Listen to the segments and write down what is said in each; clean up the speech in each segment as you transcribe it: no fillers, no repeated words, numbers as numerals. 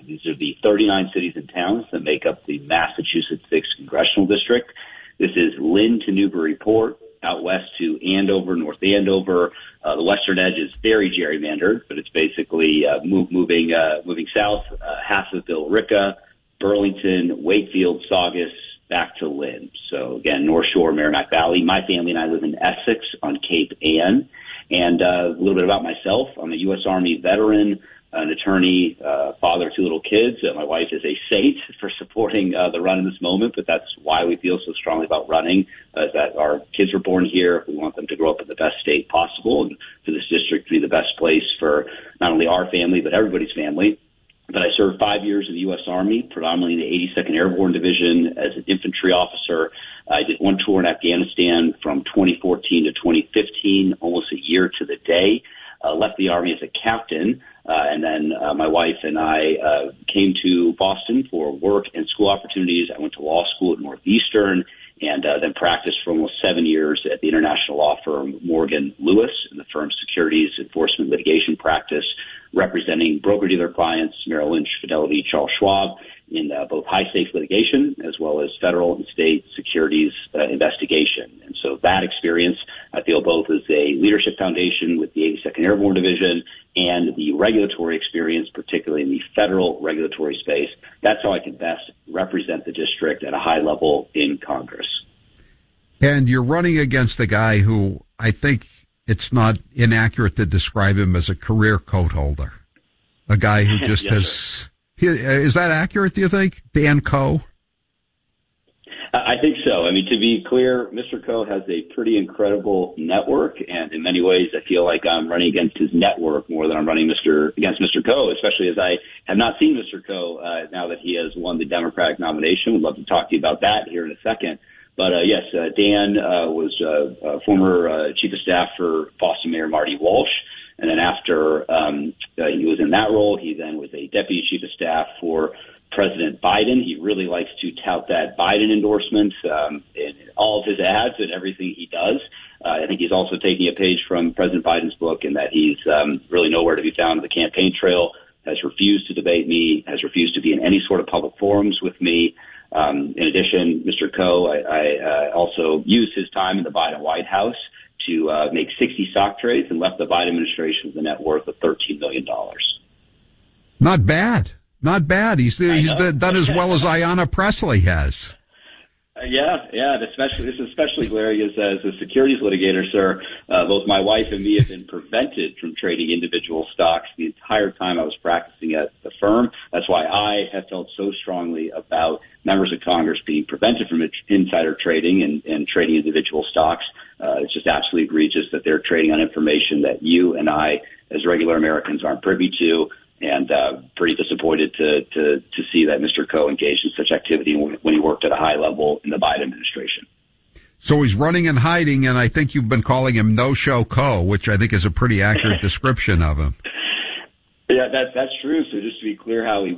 These are the 39 cities and towns that make up the Massachusetts 6th Congressional District. This is Lynn to Newburyport, out west to Andover, North Andover. The western edge is very gerrymandered, but it's basically moving south, half of Billerica, Burlington, Wakefield, Saugus, back to Lynn. So again, North Shore, Merrimack Valley. My family and I live in Essex on Cape Ann. And a little bit about myself. I'm a U.S. Army veteran, an attorney, father of two little kids. My wife is a saint for supporting the run in this moment, but that's why we feel so strongly about running, is that our kids were born here. We want them to grow up in the best state possible and for this district to be the best place for not only our family, but everybody's family. But I served 5 years in the U.S. Army, predominantly in the 82nd Airborne Division as an infantry officer. I did one tour in Afghanistan from 2014 to 2015, almost a year to the day. Left the Army as a captain, and then my wife and I came to Boston for work and school opportunities. I went to law school at Northeastern and then practiced for almost 7 years at the international law firm Morgan Lewis in the firm's securities enforcement litigation practice, representing broker-dealer clients, Merrill Lynch, Fidelity, Charles Schwab, in both high-stakes litigation as well as federal and state securities investigation. And so that experience, I feel, both as a leadership foundation with the 82nd Airborne Division and the regulatory experience, particularly in the federal regulatory space, that's how I can best represent the district at a high level in Congress. And you're running against a guy who I think it's not inaccurate to describe him as a career coat holder, a guy who just yes, has... Sir. Is that accurate, do you think, Dan Coe? I think so. I mean, to be clear, Mr. Coe has a pretty incredible network, and in many ways, I feel like I'm running against his network more than I'm running against Mr. Coe, especially as I have not seen Mr. Coe now that he has won the Democratic nomination. We'd love to talk to you about that here in a second. But yes, Dan was a former chief of staff for Boston Mayor Marty Walsh. And then after he was in that role, he then was a deputy chief of staff for President Biden. He really likes to tout that Biden endorsement in all of his ads and everything he does. I think he's also taking a page from President Biden's book in that he's really nowhere to be found on the campaign trail, has refused to debate me, has refused to be in any sort of public forums with me. In addition, Mr. Coe, I also used his time in the Biden White House to make 60 stock trades and left the Biden administration with a net worth of $13 million. Not bad. Not bad. He's done as well as Ayanna Pressley has. Yeah. This is especially hilarious as a securities litigator, sir. Both my wife and me have been prevented from trading individual stocks the entire time I was practicing at the firm. That's why I have felt so strongly about members of Congress being prevented from insider trading and trading individual stocks. It's just absolutely egregious that they're trading on information that you and I, as regular Americans, aren't privy to. And pretty disappointed to see that Mr. Coe engaged in such activity when he worked at a high level in the Biden administration. So he's running and hiding, and I think you've been calling him No-Show Coe, which I think is a pretty accurate description of him. Yeah, that's true. So just to be clear, Howie,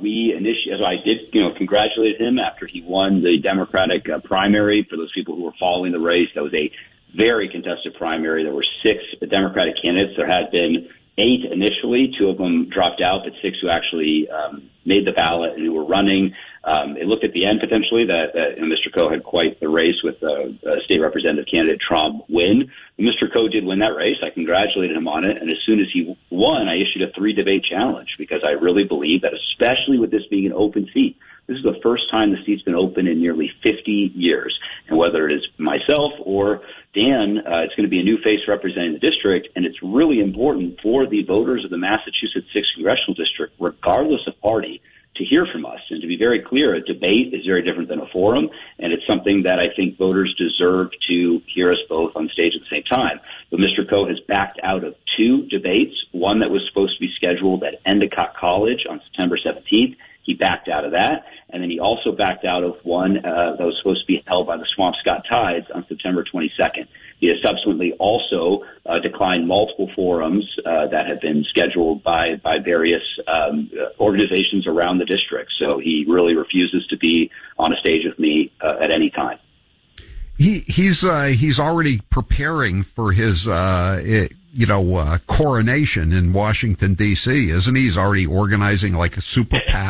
I did, congratulate him after he won the Democratic primary. For those people who were following the race, that was a very contested primary. There were 6 Democratic candidates. There had been 8 initially. 2 of them dropped out, but 6 who actually made the ballot and who were running. It looked at the end potentially that Mr. Coe had quite the race with State Representative candidate Trump win. Mr. Coe did win that race. I congratulated him on it. And as soon as he won, I issued a 3-debate challenge because I really believe that, especially with this being an open seat, this is the first time the seat's been open in nearly 50 years. And whether it is myself or Dan, it's going to be a new face representing the district. And it's really important for the voters of the Massachusetts 6th Congressional District, regardless of party, to hear from us. And to be very clear, a debate is very different than a forum. And it's something that I think voters deserve to hear us both on stage at the same time. But Mr. Coe has backed out of 2 debates, one that was supposed to be scheduled at Endicott College on September 17th. He backed out of that. And then he also backed out of one that was supposed to be held by the Swampscott Tides on September 22nd. He has subsequently also declined multiple forums that have been scheduled by various organizations around the district. So he really refuses to be on a stage with me at any time. He's already preparing for his coronation in Washington, D.C., isn't he? He's already organizing like a super PAC.